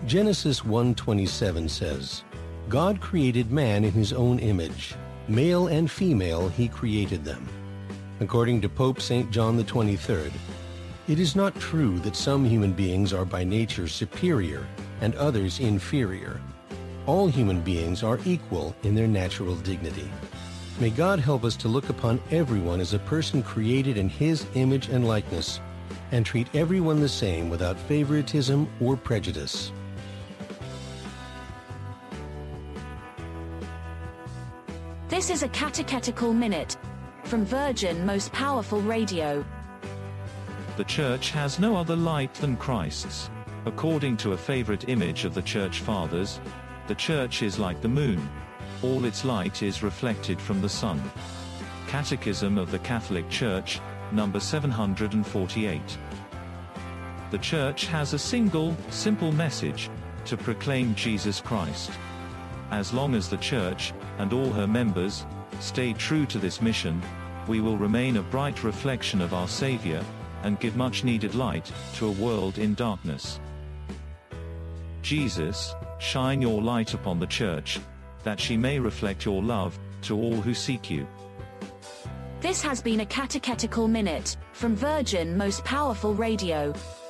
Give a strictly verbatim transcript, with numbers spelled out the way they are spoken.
Genesis one twenty-seven says, God created man in his own image. Male and female he created them. According to Pope Saint John the twenty-third, it is not true that some human beings are by nature superior and others inferior. All human beings are equal in their natural dignity. May God help us to look upon everyone as a person created in His image and likeness, and treat everyone the same without favoritism or prejudice. This is a catechetical minute from Virgin Most Powerful Radio. The Church has no other light than Christ's. According to a favorite image of the Church Fathers, the Church is like the moon. All its light is reflected from the sun. Catechism of the Catholic Church, number seven hundred forty-eight. The Church has a single, simple message: to proclaim Jesus Christ. As long as the Church, and all her members, stay true to this mission, we will remain a bright reflection of our Savior, and give much needed light to a world in darkness. Jesus, shine your light upon the Church, that she may reflect your love to all who seek you. This has been a catechetical minute from Virgin Most Powerful Radio.